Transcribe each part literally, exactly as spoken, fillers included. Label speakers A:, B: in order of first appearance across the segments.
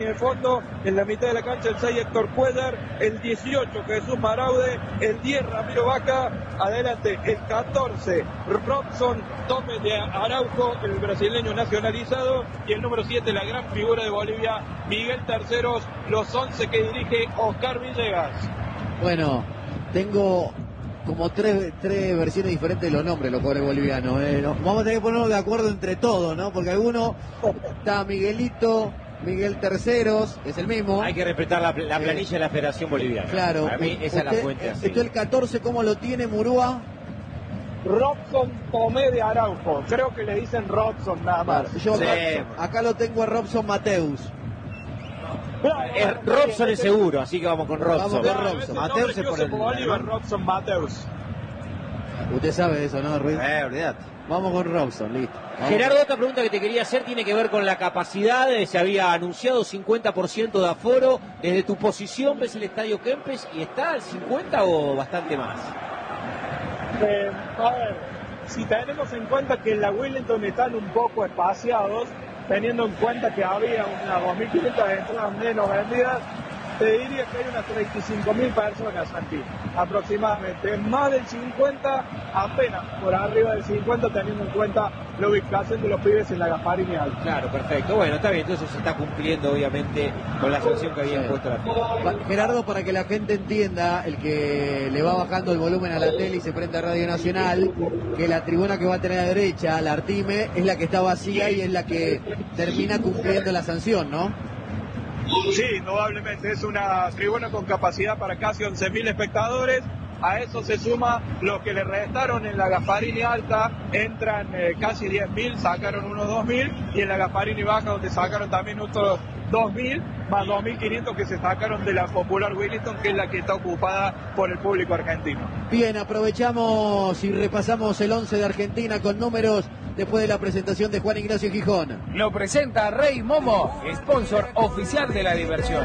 A: En el fondo, en la mitad de la cancha, el seis Héctor Cuellar, el dieciocho Jesús Maraude, el diez Ramiro Vaca, adelante el catorce Robson Tome de Araujo, el brasileño nacionalizado, y el número siete, la gran figura de Bolivia, Miguel Terceros, los once que dirige Oscar Villegas.
B: Bueno, tengo como tres, tres versiones diferentes de los nombres, los jugadores bolivianos. ¿eh? No, vamos a tener que ponernos de acuerdo entre todos, ¿no? Porque alguno está Miguelito, Miguel Terceros, es el mismo.
C: Hay que respetar la, la planilla eh, de la Federación Boliviana.
B: Claro.
C: Para mí esa
B: usted,
C: es la fuente. Así.
B: Usted el catorce, ¿cómo lo tiene Murúa?
A: Robson Tomé de Araujo. Creo que le dicen Robson nada más.
B: Claro, yo
C: sí.
B: acá, acá lo tengo a Robson Mateus.
C: Es Robson es seguro, así que vamos con Robson.
B: Vamos con Robson.
A: Mateus es por el Bolívar, Robson Mateus.
B: Usted sabe eso, ¿no, Ruiz?
C: Eh, olvidate.
B: Vamos con Robson, listo. Vamos.
C: Gerardo, otra pregunta que te quería hacer tiene que ver con la capacidad. Se había anunciado cincuenta por ciento de aforo. Desde tu posición ves el Estadio Kempes y está al cincuenta o bastante más.
A: Eh, a ver, si tenemos en cuenta que en la Wellington están un poco espaciados, teniendo en cuenta que había unas dos mil quinientas entradas menos vendidas, te diría que hay unas treinta y cinco mil personas aquí, aproximadamente. Más del cincuenta, apenas por arriba del cincuenta, teniendo en cuenta la ubicación de los pibes en la Gasparini Alta.
C: Claro, perfecto. Bueno, está bien, entonces se está cumpliendo obviamente con la sanción que habían sí. puesto la FIFA.
B: Gerardo, para que la gente entienda, el que le va bajando el volumen a la tele y se prende a Radio Nacional, que la tribuna que va a tener a la derecha, la Artime, es la que está vacía y es la que termina cumpliendo la sanción, ¿no?
A: Sí, indudablemente, es una tribuna con capacidad para casi once mil espectadores. A eso se suma lo que le restaron en la Gasparini Alta, entran eh, casi diez mil, sacaron unos dos mil, y en la Gasparini Baja, donde sacaron también otros dos mil, más dos mil quinientos que se sacaron de la popular Wellington, que es la que está ocupada por el público argentino.
B: Bien, aprovechamos y repasamos el once de Argentina con números después de la presentación de Juan Ignacio Gijón.
D: Lo presenta Rey Momo, sponsor oficial de la diversión.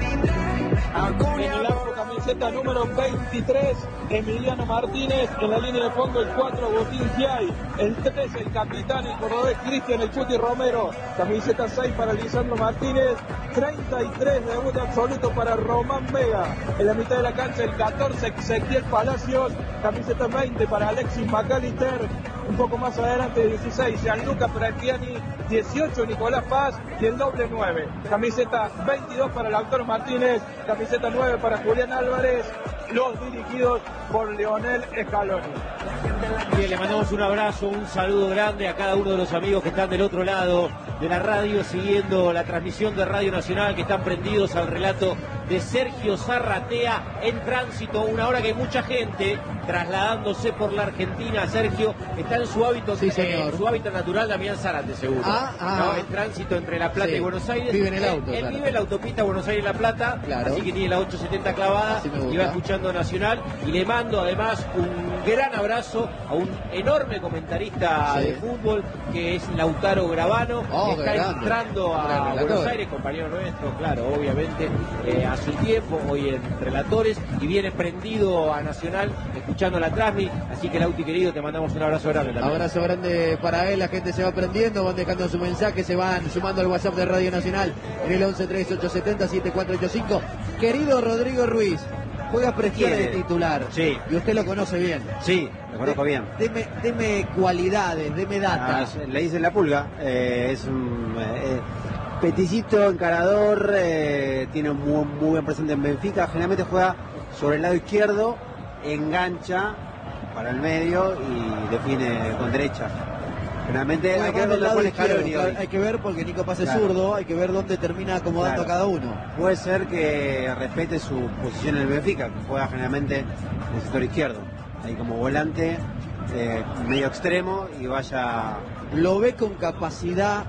A: En el arco, camiseta número veintitrés, Emiliano Martínez. En la línea de fondo, el cuatro, Agustín Giai. El tres, el capitán, el cordobés Cristian El Chuti Romero. Camiseta seis para Lisandro Martínez. treinta y tres, debut absoluto para Román Vega. En la mitad de la cancha, el catorce, Ezequiel Palacios. Camiseta veinte para Alexis McAllister. Un poco más adelante, dieciséis, Gianluca Pretiani. dieciocho, Nicolás Paz. Y el doble nueve. Camiseta veintidós para Lautaro Martínez. Camiseta nueve para Julián Álvarez, los dirigidos por Leonel Scaloni.
C: Bien, le mandamos un abrazo, un saludo grande a cada uno de los amigos que están del otro lado de la radio, siguiendo la transmisión de Radio Nacional, que están prendidos al relato de Sergio Zarratea en tránsito, una hora que hay mucha gente trasladándose por la Argentina. Sergio está en su hábitat,
B: sí,
C: eh, su hábitat natural, Damián Zárate, seguro.
B: Ah, ah,
C: ¿no? En tránsito entre La Plata
B: sí.
C: y Buenos Aires.
B: Vive en el auto.
C: Él, él
B: claro.
C: vive en la autopista Buenos Aires-La Plata,
B: claro.
C: Así que tiene la ochocientos setenta clavada y va escuchando Nacional. Y le mando además un gran abrazo a un enorme comentarista sí. de fútbol que es Lautaro Gravano,
B: oh,
C: que está
B: grande.
C: entrando a Buenos Aires, compañero nuestro, claro, obviamente, eh, a su tiempo, hoy en Relatores, y viene prendido a Nacional, escuchando la transmi, así que Lauti querido, te mandamos un abrazo grande también.
B: Abrazo grande para él, la gente se va prendiendo, van dejando su mensaje, se van sumando al WhatsApp de Radio Nacional en el once tres ocho siete cero siete cuatro ocho cinco. Querido Rodrigo Ruiz, juega Prestione de titular.
C: Sí.
B: Y usted lo conoce bien.
C: Sí, lo conozco
B: de,
C: bien.
B: Deme, deme cualidades, deme data.
E: Ah, le dicen la pulga. Eh, es un eh, peticito, encarador, eh, tiene un muy, muy buen presente en Benfica. Generalmente juega sobre el lado izquierdo, engancha para el medio y define con derecha. Generalmente hay que ver dónde pone Scaloni hoy.
B: Hay que ver porque Nico Paz es
E: claro.
B: zurdo, hay que ver dónde termina acomodando
E: claro.
B: a cada uno.
E: Puede ser que respete su posición en el Benfica, que juega generalmente en el sector izquierdo, ahí como volante, eh, medio extremo, y vaya...
B: Lo ve con capacidad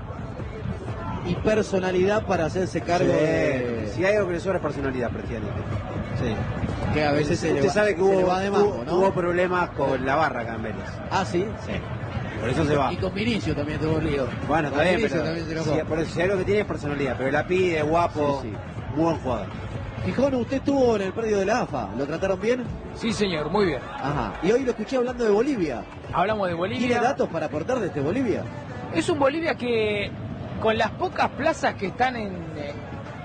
B: y personalidad para hacerse cargo
E: sí,
B: de...
E: Si hay algo que le sobra es personalidad, Prestiani. Sí.
B: Que a veces se
E: Usted
B: le va,
E: sabe que
B: se
E: hubo,
B: le va de mango, ¿no?
E: hubo problemas con la barra acá en Vélez.
B: Ah, ¿sí?
E: Sí. Por eso se va.
B: Y con Vinicio también tuvo lío.
E: Bueno, está bien, pero
B: sí,
E: por eso, si hay algo que tiene es personalidad, pero la pide, es guapo,
B: sí, sí.
E: muy buen jugador.
B: Gijón, usted estuvo en el predio de la A F A, ¿lo trataron bien?
D: Sí, señor, muy bien.
B: Ajá. Y hoy lo escuché hablando de Bolivia.
D: Hablamos de Bolivia.
B: ¿Tiene datos para aportar de este Bolivia?
D: Es un Bolivia que, con las pocas plazas que están en,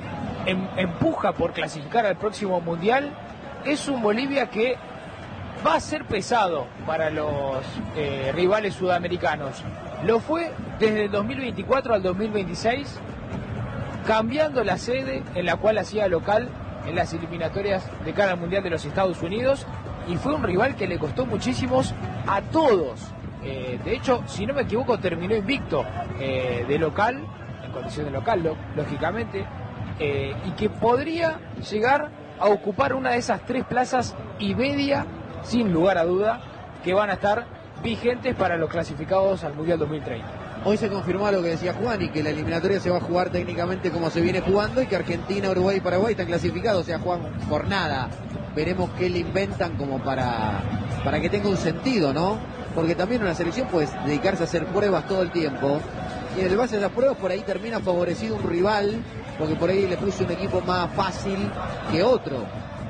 D: em, empuja por clasificar al próximo Mundial, es un Bolivia que va a ser pesado para los eh, rivales sudamericanos. Lo fue desde el dos mil veinticuatro al dos mil veintiséis, cambiando la sede en la cual hacía local en las eliminatorias de cara al Mundial de los Estados Unidos, y fue un rival que le costó muchísimos a todos. Eh, de hecho, si no me equivoco, terminó invicto eh, de local, en condición de local, lo, lógicamente, eh, y que podría llegar a ocupar una de esas tres plazas y media, sin lugar a duda, que van a estar vigentes para los clasificados al Mundial dos mil treinta.
B: Hoy se confirmó lo que decía Juan, y que la eliminatoria se va a jugar técnicamente como se viene jugando, y que Argentina, Uruguay y Paraguay están clasificados, o sea, juegan por nada. Veremos qué le inventan como para, para que tenga un sentido, ¿no? Porque también una selección puede dedicarse a hacer pruebas todo el tiempo, y en el base de las pruebas por ahí termina favorecido un rival, porque por ahí le puso un equipo más fácil que otro.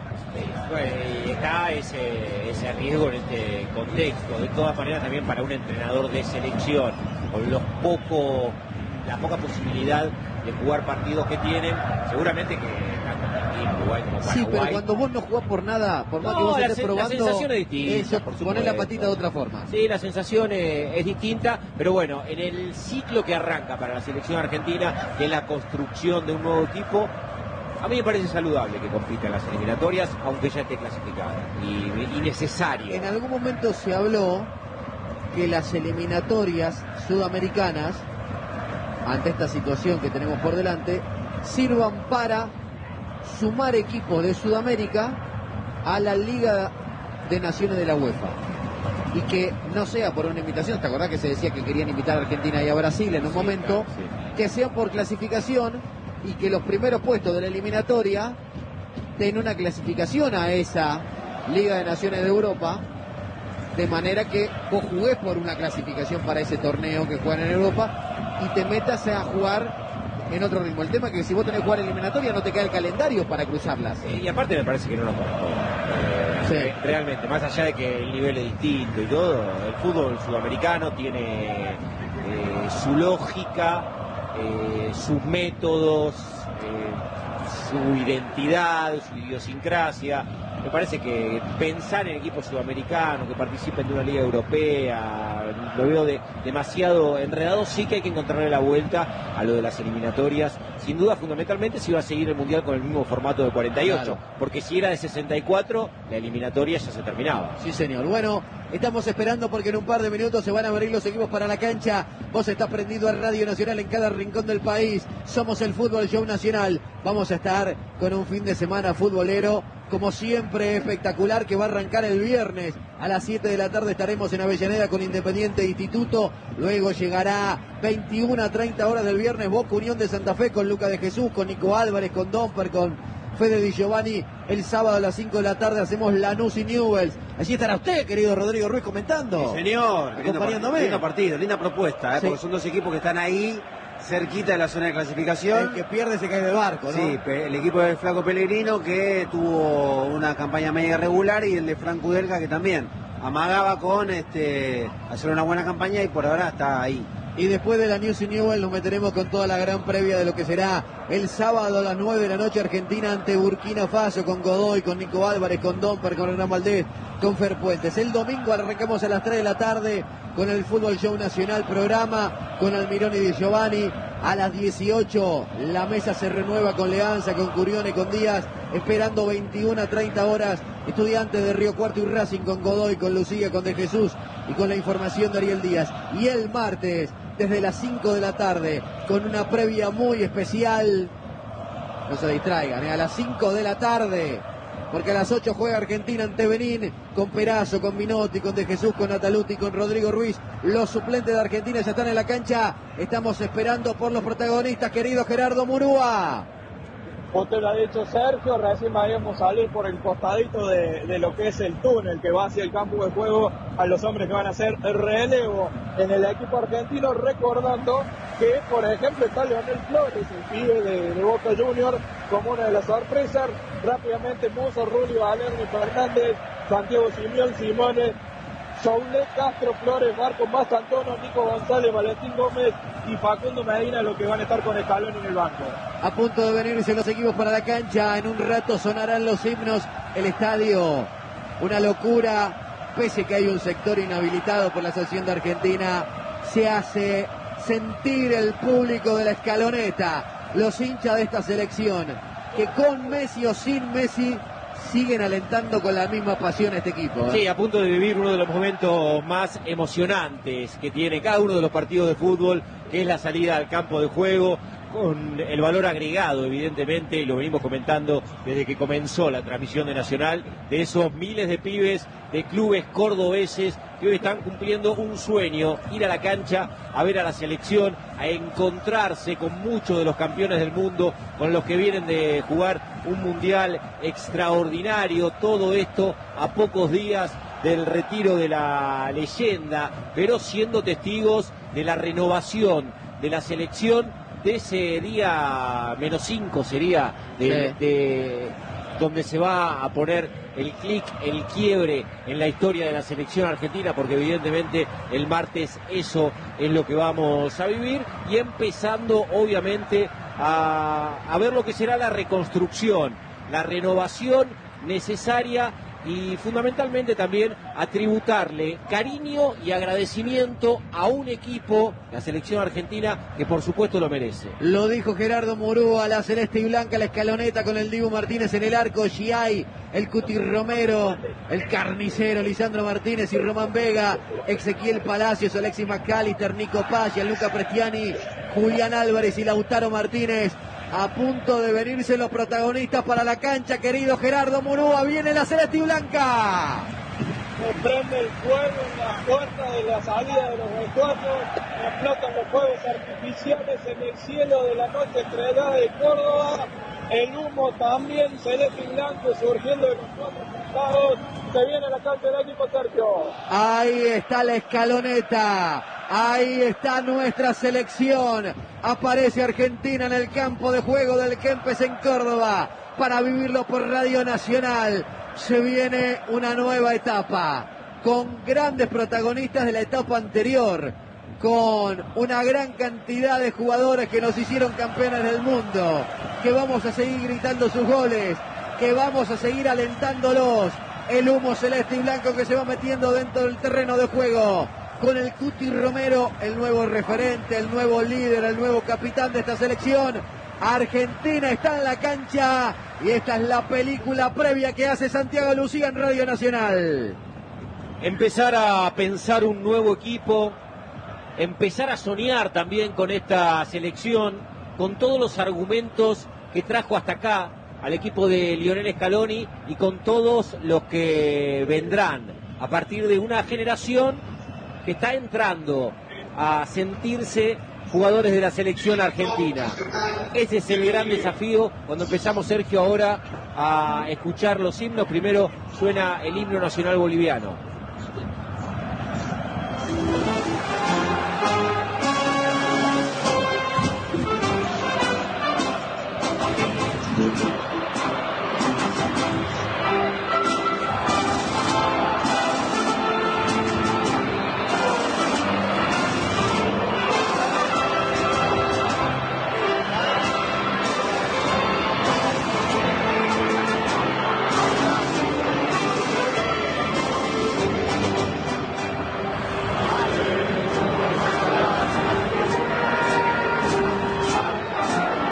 C: Y está ese, ese riesgo en este contexto. De todas maneras, también para un entrenador de selección, con los poco, la poca posibilidad de jugar partidos que tienen, seguramente que tanto Uruguay como Paraguay.
B: Sí, pero cuando vos no jugás por nada, por más
C: No,
B: que vos
C: la
B: estés
C: sen- la
B: probando,
C: sensación es distinta,
B: eso,
C: por
B: ponés la
C: supuesto.
B: patita de otra forma.
C: Sí, la sensación es, es distinta, pero bueno, en el ciclo que arranca para la selección argentina, que es la construcción de un nuevo equipo, a mí me parece saludable que compita en las eliminatorias, aunque ya esté clasificada, y, y necesario.
B: En algún momento se habló que las eliminatorias sudamericanas, ante esta situación que tenemos por delante, sirvan para sumar equipos de Sudamérica a la Liga de Naciones de la UEFA. Y que no sea por una invitación, ¿te acordás que se decía que querían invitar a Argentina y a Brasil en un
C: Sí,
B: momento?
C: claro, sí.
B: Que sean por clasificación, y que los primeros puestos de la eliminatoria den una clasificación a esa Liga de Naciones de Europa, de manera que vos jugués por una clasificación para ese torneo que juegan en Europa y te metas a jugar en otro ritmo. El tema es que si vos tenés que jugar eliminatoria no te queda el calendario para cruzarlas.
C: Eh, y aparte me parece que no nos corresponde. Eh,
B: Sí.
C: re- Realmente, más allá de que el nivel es distinto y todo, el fútbol sudamericano tiene eh, su lógica, eh, sus métodos, eh, su identidad, su idiosincrasia. Me parece que pensar en equipos sudamericanos que participen de una liga europea, lo veo de, demasiado enredado. Sí que hay que encontrarle la vuelta a lo de las eliminatorias. Sin duda, fundamentalmente, si va a seguir el Mundial con el mismo formato de cuarenta y ocho.
B: Claro.
C: Porque si era de sesenta y cuatro, la eliminatoria ya se terminaba.
B: Sí, señor. Bueno, estamos esperando porque en un par de minutos se van a abrir los equipos para la cancha. Vos estás prendido a Radio Nacional en cada rincón del país. Somos el Fútbol Show Nacional. Vamos a estar con un fin de semana futbolero, como siempre, espectacular, que va a arrancar el viernes. A las siete de la tarde estaremos en Avellaneda con Independiente Instituto. Luego llegará veintiuna a treinta horas del viernes Boca Unión de Santa Fe con Luca de Jesús, con Nico Álvarez, con Domper, con Fede Di Giovanni. El sábado a las cinco de la tarde hacemos Lanús y Newell's. Allí estará usted, querido Rodrigo Ruiz, comentando.
E: Sí, señor.
B: Acompañándome.
E: Lindo partido, linda propuesta, ¿eh?
B: Sí.
E: Porque son dos equipos que están ahí, cerquita de la zona de clasificación.
B: El que pierde se cae del barco, ¿no?
E: Sí, pe- el equipo del Flaco Pellegrino, que tuvo una campaña media irregular, y el de Franco Udelga, que también amagaba con este hacer una buena campaña, y por ahora está ahí.
B: Y después de la News y Newell nos meteremos con toda la gran previa de lo que será el sábado a las nueve de la noche Argentina ante Burkina Faso, con Godoy, con Nico Álvarez, con Domper, con Hernán Valdés, con Fer Puentes. El domingo arrancamos a las tres de la tarde con el Fútbol Show Nacional programa, con Almirón y Di Giovanni. A las dieciocho la mesa se renueva con Leanza, con Curione, con Díaz, esperando veintiuna a treinta horas Estudiantes de Río Cuarto y Racing, con Godoy, con Lucía, con De Jesús y con la información de Ariel Díaz. Y el martes, desde las cinco de la tarde, con una previa muy especial, no se distraigan, ¿eh? A las cinco de la tarde, porque a las ocho juega Argentina ante Benín, con Perazo, con Minotti, con De Jesús, con Nataluti, con Rodrigo Ruiz. Los suplentes de Argentina ya están en la cancha. Estamos esperando por los protagonistas, querido Gerardo Murúa.
A: Usted lo ha dicho Sergio, recién habíamos salido por el costadito de, de lo que es el túnel que va hacia el campo de juego a los hombres que van a hacer relevo en el equipo argentino, recordando que, por ejemplo, está Leonel Flores, el pibe de, de Boca Juniors, como una de las sorpresas. Rápidamente Mozo, Rulio, Valerni, Fernández, Santiago Simeón, Simone, Soule, Castro, Flores, Marcos Mastantono, Nico González, Valentín Gómez y Facundo Medina, los que van a estar con Scaloni en el banco.
B: A punto de venirse los equipos para la cancha, en un rato sonarán los himnos, el estadio, una locura, pese que hay un sector inhabilitado por la Asociación de Argentina, se hace sentir el público de la Escaloneta, los hinchas de esta selección, que con Messi o sin Messi siguen alentando con la misma pasión a este equipo, ¿eh?
C: Sí, a punto de vivir uno de los momentos más emocionantes que tiene cada uno de los partidos de fútbol, que es la salida al campo de juego, con el valor agregado, evidentemente, y lo venimos comentando desde que comenzó la transmisión de Nacional, de esos miles de pibes de clubes cordobeses que hoy están cumpliendo un sueño, ir a la cancha a ver a la selección, a encontrarse con muchos de los campeones del mundo, con los que vienen de jugar un mundial extraordinario, todo esto a pocos días del retiro de la leyenda, pero siendo testigos de la renovación de la selección, de ese día menos cinco sería de,
B: sí.
C: de donde se va a poner el clic, el quiebre en la historia de la selección argentina, porque evidentemente el martes eso es lo que vamos a vivir, y empezando obviamente a, a ver lo que será la reconstrucción, la renovación necesaria, y fundamentalmente también a tributarle cariño y agradecimiento a un equipo, la selección argentina, que por supuesto lo merece.
B: Lo dijo Gerardo Murúa, la celeste y blanca, la Escaloneta con el Dibu Martínez en el arco, Giai, el Cuti Romero, el Carnicero, Lisandro Martínez y Román Vega, Ezequiel Palacios, Alexis McAllister, Nico Paglia, Luca Prestiani, Julián Álvarez y Lautaro Martínez. A punto de venirse los protagonistas para la cancha, querido Gerardo Murúa, viene la celeste y blanca.
A: Se prende el fuego en la puerta de la salida de los vestuarios, explotan los fuegos artificiales en el cielo de la noche estrellada de Córdoba, el humo también celeste y blanco surgiendo de los cuatro costados. Se viene la cancha del equipo Sergio.
B: Ahí está la Escaloneta, ahí está nuestra selección, aparece Argentina en el campo de juego del Kempes en Córdoba, para vivirlo por Radio Nacional. Se viene una nueva etapa, con grandes protagonistas de la etapa anterior, con una gran cantidad de jugadores que nos hicieron campeones del mundo, que vamos a seguir gritando sus goles, que vamos a seguir alentándolos. El humo celeste y blanco que se va metiendo dentro del terreno de juego, con el Cuti Romero, el nuevo referente, el nuevo líder, el nuevo capitán de esta selección. Argentina está en la cancha y esta es la película previa que hace Santiago Lucía en Radio Nacional.
C: Empezar a pensar un nuevo equipo, empezar a soñar también con esta selección, con todos los argumentos que trajo hasta acá al equipo de Lionel Scaloni y con todos los que vendrán a partir de una generación que está entrando a sentirse jugadores de la selección argentina. Ese es el gran desafío cuando empezamos, Sergio, ahora a escuchar los himnos. Primero suena el himno nacional boliviano.
F: Thank you.